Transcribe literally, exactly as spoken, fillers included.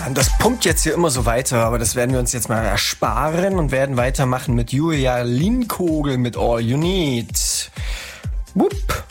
Das pumpt jetzt hier immer so weiter, aber das werden wir uns jetzt mal ersparen und werden weitermachen mit Julia Linkogel mit All You Need. Wupp.